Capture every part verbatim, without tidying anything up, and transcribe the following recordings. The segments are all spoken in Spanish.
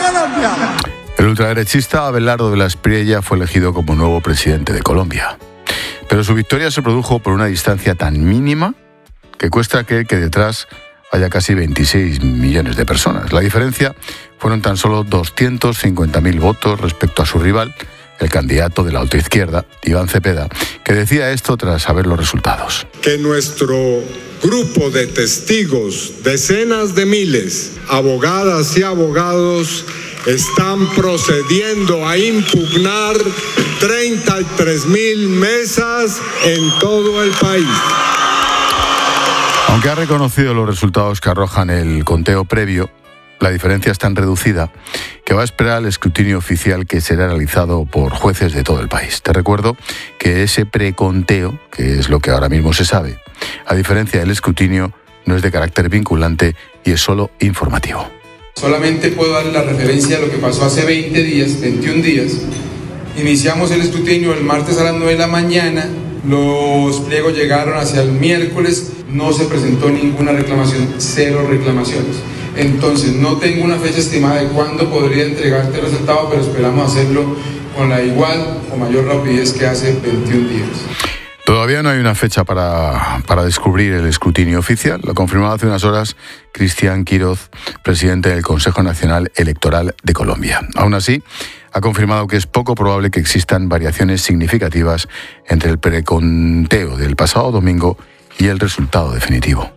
Colombia. El ultraderechista Abelardo de la Espriella fue elegido como nuevo presidente de Colombia. Pero su victoria se produjo por una distancia tan mínima que cuesta creer que detrás haya casi veintiséis millones de personas. La diferencia fueron tan solo doscientos cincuenta mil votos respecto a su rival, el candidato de la ultraizquierda, Iván Cepeda, que decía esto tras saber los resultados. Que nuestro grupo de testigos, decenas de miles, abogadas y abogados, están procediendo a impugnar treinta y tres mil mesas en todo el país. Aunque ha reconocido los resultados que arrojan el conteo previo, la diferencia es tan reducida que va a esperar el escrutinio oficial que será realizado por jueces de todo el país. Te recuerdo que ese preconteo, que es lo que ahora mismo se sabe, a diferencia del escrutinio, no es de carácter vinculante y es solo informativo. Solamente puedo darle la referencia a lo que pasó hace veinte días, veintiún días. Iniciamos el escrutinio el martes a las nueve de la mañana, los pliegos llegaron hacia el miércoles, no se presentó ninguna reclamación, cero reclamaciones. Entonces no tengo una fecha estimada de cuándo podría entregarte el resultado, pero esperamos hacerlo con la igual o mayor rapidez que hace veintiún días. Todavía no hay una fecha para, para descubrir el escrutinio oficial. Lo confirmó hace unas horas Cristian Quiroz, presidente del Consejo Nacional Electoral de Colombia. Aún así, ha confirmado que es poco probable que existan variaciones significativas entre el preconteo del pasado domingo y el resultado definitivo.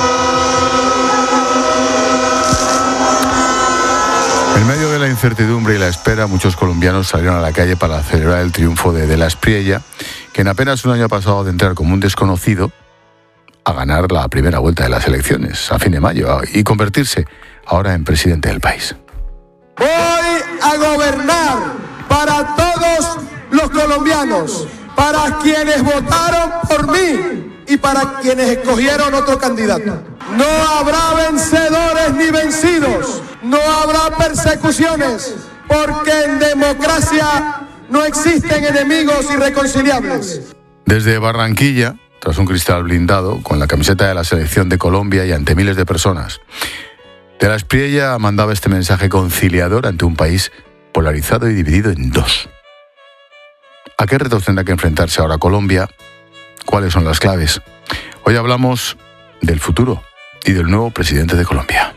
En medio de la incertidumbre y la espera, muchos colombianos salieron a la calle para celebrar el triunfo de De la Espriella, que en apenas un año ha pasado de entrar como un desconocido a ganar la primera vuelta de las elecciones a fin de mayo y convertirse ahora en presidente del país. Voy a gobernar para todos los colombianos, para quienes votaron por mí y para quienes escogieron otro candidato. No habrá vencedores ni vencidos, no habrá persecuciones, porque en democracia no existen enemigos irreconciliables. Desde Barranquilla, tras un cristal blindado, con la camiseta de la selección de Colombia y ante miles de personas, De la Espriella mandaba este mensaje conciliador ante un país polarizado y dividido en dos. ¿A qué retos tendrá que enfrentarse ahora Colombia? ¿Cuáles son las claves? Hoy hablamos del futuro y del nuevo presidente de Colombia.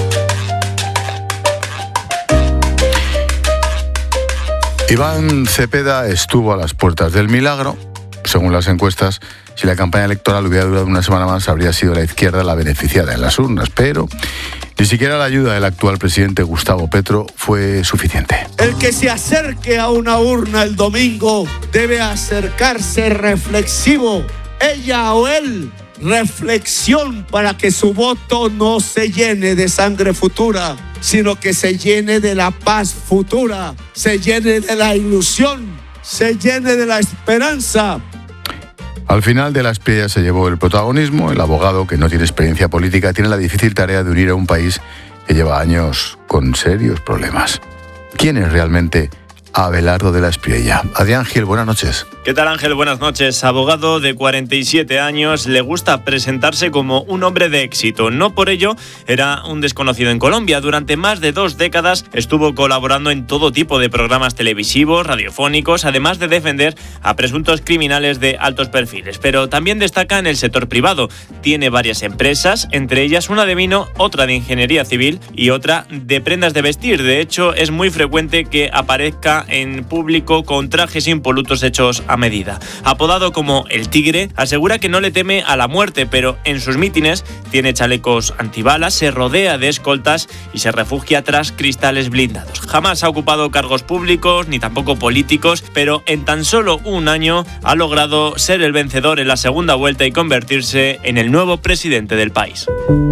Iván Cepeda estuvo a las puertas del milagro. Según las encuestas, si la campaña electoral hubiera durado una semana más, habría sido la izquierda la beneficiada en las urnas, pero ni siquiera la ayuda del actual presidente Gustavo Petro fue suficiente. El que se acerque a una urna el domingo debe acercarse reflexivo, ella o él, reflexión para que su voto no se llene de sangre futura, sino que se llene de la paz futura, se llene de la ilusión, se llene de la esperanza. Al final, De la Espriella se llevó el protagonismo. El abogado, que no tiene experiencia política, tiene la difícil tarea de unir a un país que lleva años con serios problemas. ¿Quién es realmente Abelardo de la Espriella? Adrián Gil, buenas noches. ¿Qué tal, Ángel? Buenas noches. Abogado de cuarenta y siete años, le gusta presentarse como un hombre de éxito. No por ello era un desconocido en Colombia. Durante más de dos décadas estuvo colaborando en todo tipo de programas televisivos, radiofónicos, además de defender a presuntos criminales de altos perfiles. Pero también destaca en el sector privado. Tiene varias empresas, entre ellas una de vino, otra de ingeniería civil y otra de prendas de vestir. De hecho, es muy frecuente que aparezca en público con trajes impolutos hechos a medida. Apodado como el Tigre, asegura que no le teme a la muerte, pero en sus mítines tiene chalecos antibalas, se rodea de escoltas y se refugia tras cristales blindados. Jamás ha ocupado cargos públicos ni tampoco políticos, pero en tan solo un año ha logrado ser el vencedor en la segunda vuelta y convertirse en el nuevo presidente del país.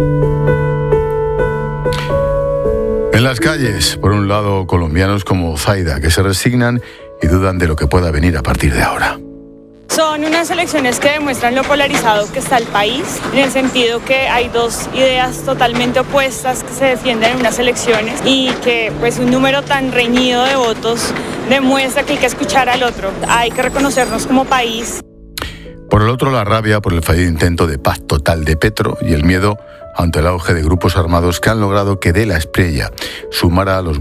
En las calles, por un lado, colombianos como Zaida, que se resignan y dudan de lo que pueda venir a partir de ahora. Son unas elecciones que demuestran lo polarizado que está el país, en el sentido que hay dos ideas totalmente opuestas que se defienden en unas elecciones y que pues un número tan reñido de votos demuestra que hay que escuchar al otro. Hay que reconocernos como país. Por el otro, la rabia por el fallido intento de paz total de Petro y el miedo ante el auge de grupos armados que han logrado que De la Espriella sumara a los